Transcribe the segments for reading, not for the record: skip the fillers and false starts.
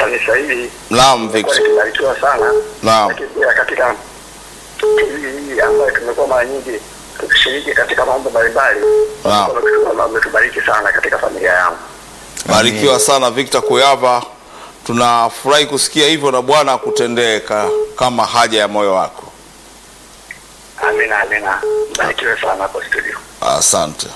kanisa hili. Naam, Victor. Tumebarikiwa sana. Naam. Katika hii ambayo tumekuwa mara nyingi tukishiriki katika mambo mbalimbali. Naam. Tumetubariki sana katika familia yangu. Barikiwa sana Victor Kuyava. Tunafurahi kusikia hivyo na Bwana akutendee kama haja ya moyo wako. Amina. Barikiwe sana hapo studio. Asante.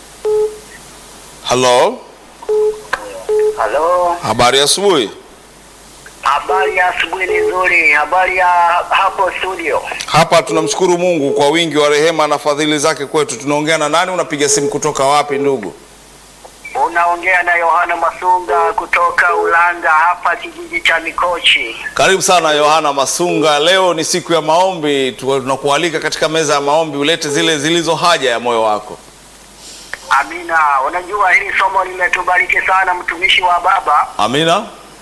Hello. Halo. Habari ya asubuhi. Habari ya asubuhi ni nzuri. Habari ya hapo studio. Hapa tunamshukuru Mungu kwa wingi wa rehema na fadhili zake kwetu. Tunaongea na nani? Unapiga simu kutoka wapi ndugu? Unaongea na Yohana Masunga kutoka Ulanga hapa kijiji cha Mikochi. Karibu sana Yohana Masunga. Leo ni siku ya maombi. Tunakualika katika meza ya maombi ulete zile zilizo haja ya moyo wako. Amina. Unajua hili somo limetubariki sana mtumishi wa Baba. Amina.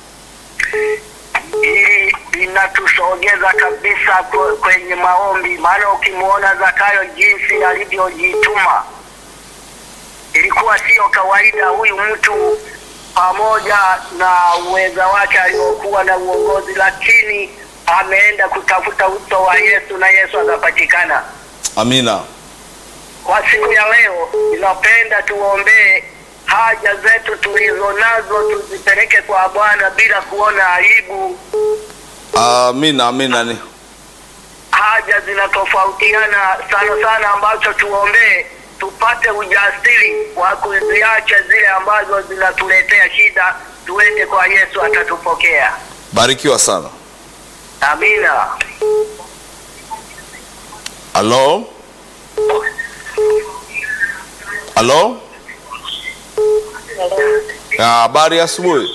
Hili linatusogeza kabisa kwenye maombi. Maana ukimuona Zakayo jinsi alivyojituma, ilikuwa sio kawaida. Huyu mtu pamoja na uweza wake aliokuwa na uongozi, lakini ameenda kutafuta uso wa Yesu na Yesu akapatikana. Amina. Kwa siku ya leo ninapenda tuombee haja zetu tulizo nazo, tuzipeleke kwa Bwana bila kuona aibu. Amina. Ni Haja zinatofautiana sana, ambacho tuombee tupate ujasiri wa kuziacha zile ambazo zinatuletea shida, tuende kwa Yesu atatupokea. barikiwa sana. Amina. Hello. Hello. Habari ya asubuhi.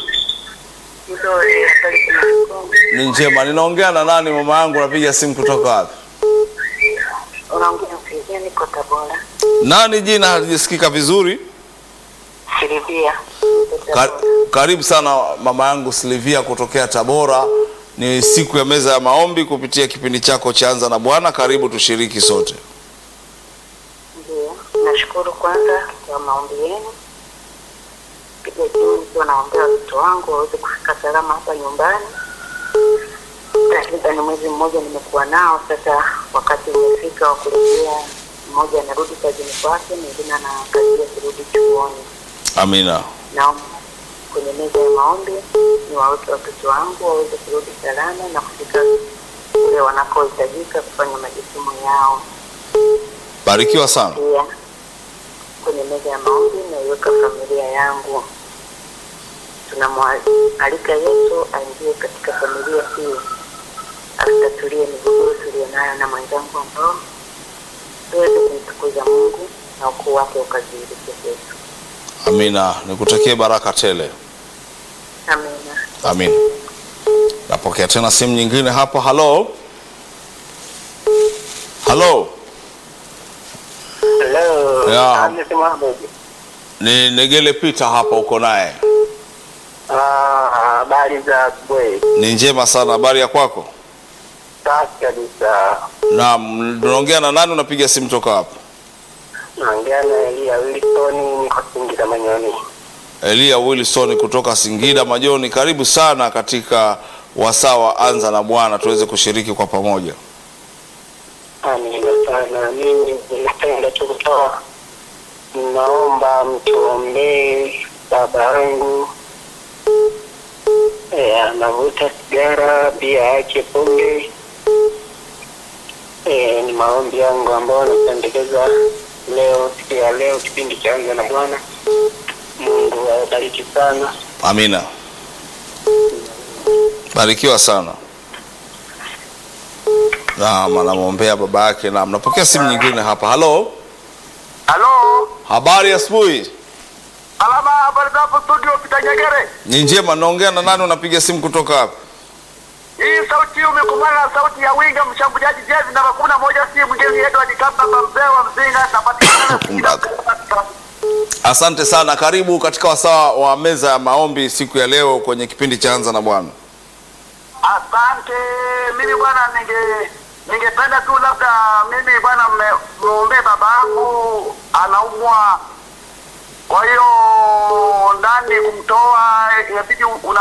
Ni njema. Ninaongea na nani mama yangu? Napiga simu kutoka wapi? Unaongea na niko Tabora. Nani jina halijasikika vizuri? Silvia. Karibu sana mama yangu Silvia kutokea Tabora. Ni siku ya meza ya maombi kupitia kipindi chako cha Anza na Bwana. Karibu tushiriki sote. Ndio. Nashukuru kwanza kwa maombi yenu. Piga juu nikiwa naombea watoto wangu waweze kufika salama hapa nyumbani. Takriban mwezi mmoja nimekuwa nao sasa, wakati umefika wa kurejea. Mmoja anarudi kazini kwake, mwingine anakaribia kurudi chuoni. Amina. Naomba kwenye meza ya maombi ni waweke watoto wangu waweze kurudi salama na kufika kule wanakohitajika kufanya majukumu yao. Barikiwa sana. Pia kwenye meza ya maombi naiweka familia yangu. Tunamwalika Yesu aingie katika familia hii, atatulie migogoro tulionayo na mwenzangu, ambao tuweze kumtukuza Mungu na ukuu wake ukadhihirike kwetu. Amina. Nikutakie baraka tele. Amina. Amina. Napokea tena simu nyingine hapa. Hello. Hello. Hello. Yeah. Mohamed. Ni Negele Peter hapa, uko naye? Habari za asubuhi. Ni njema sana. Habari ya kwako? Safi kabisa. Naam, tunaongea na nani? Unapiga simu toka hapa? Naongea na Elia Wilson, niko Singida Manyoni. Elia Wilson kutoka Singida Majoni. Karibu sana katika wasaa wa Anza na Bwana, tuweze kushiriki kwa pamoja. Amina sana. Mimi ninapenda tu kutoa, naomba mtuombee baba yangu. Anavuta sigara, pia aache pombe. Ni maombi yangu ambayo napendekeza leo, siku ya leo, kipindi cha Anza na Bwana. Mungu awabariki sana. Amina. Barikiwa sana. Naam, anamwombea baba yake. Naam, napokea simu nyingine hapa. Hello. Halo. Habari ya asubuhi. Alama, habari za studio Pitanyagere. Ni njema. Naongea na nani? Unapiga simu kutoka wapi? Hii sauti umekumbana na sauti ya winga mshambuliaji jezi namba 11, si mwingine Edward Kapa mzee wa Mzinga, napatikana. Asante sana. Karibu katika wasaa wa meza ya maombi siku ya leo kwenye kipindi cha Anza na Bwana. Asante. Mimi bwana ningependa tu labda mimi bwana muombe babangu anaumwa. Kwa hiyo ndani kumtoa inabidi